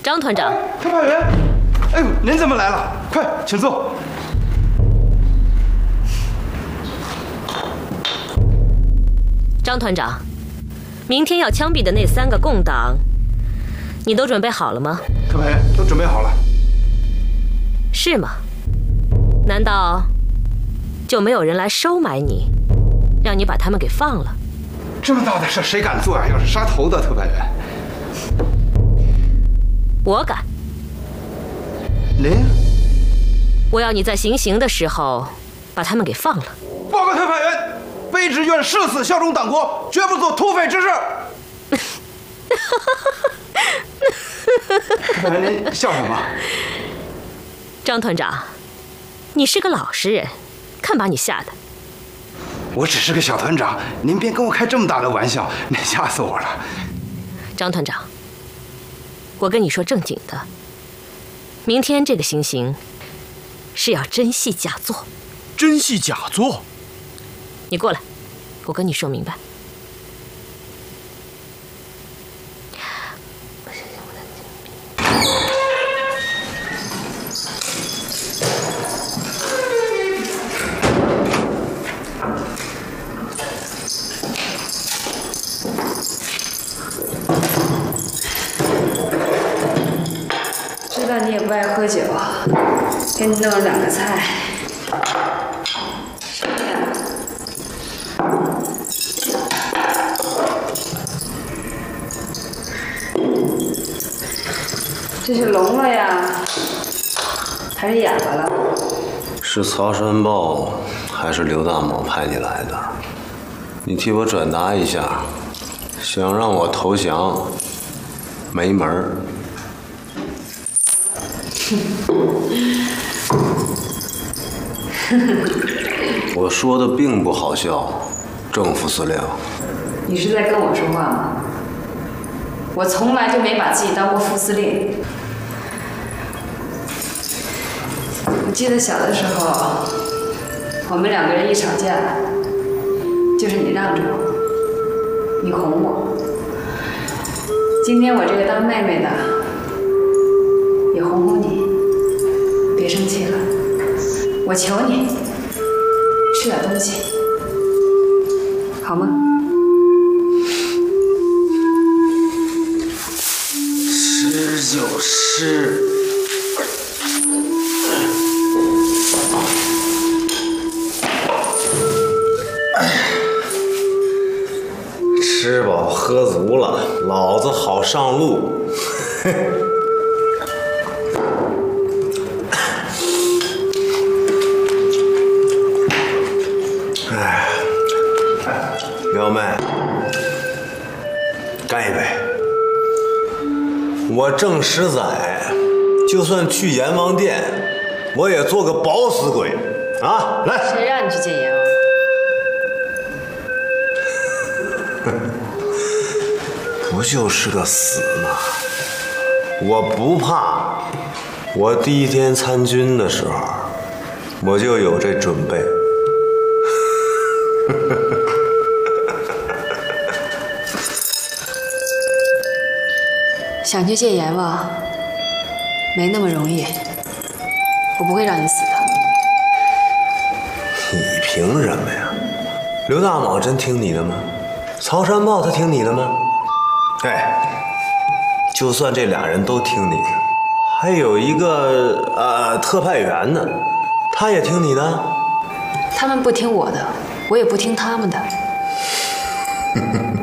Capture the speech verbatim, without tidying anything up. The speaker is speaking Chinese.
张团长， 特派员，哎呦，您怎么来了？快，请坐。 张团长，明天要枪毙的那三个共党，你都准备好了吗？ 特派员，都准备好了。 是吗？难道就没有人来收买你，让你把他们给放了？ 这么大的事，谁敢做呀？要是杀头的，特派员。 我敢。 您？ 我要你在行刑的时候把他们给放了。 报告特派员，卑职愿誓死效忠党国，绝不做土匪之事。特派员，您笑什么？ 张团长，你是个老实人，看把你吓的。 我只是个小团长，您别跟我开这么大的玩笑，您吓死我了。 张团长，我跟你说正经的，明天这个行刑是要真戏假做。 真戏假做？ 你过来，我跟你说明白。 知道你也不爱喝酒，给你弄了两个菜。什么呀？这是聋了呀，还是哑巴了？ 是曹山豹还是刘大猛派你来的？你替我转达一下，想让我投降，没门儿。我说的并不好笑，郑副司令。 你是在跟我说话吗？我从来就没把自己当过副司令。我记得小的时候，我们两个人一吵架，就是你让着我，你哄我。今天我这个当妹妹的，也哄哄你，别生气了。我求你，吃点东西，好吗？ 吃就吃。吃饱喝足了，老子好上路。哎，苗妹，干一杯！我郑十载，就算去阎王殿，我也做个饱死鬼啊！来， 谁让你去见阎王？ 不就是个死吗？我不怕。我第一天参军的时候，我就有这准备。 想去见阎王，没那么容易。我不会让你死的。 你凭什么呀？刘大猛真听你的吗？曹山豹他听你的吗？哎，就算这俩人都听你的，还有一个呃特派员呢，他也听你的。 他们不听我的，我也不听他们的。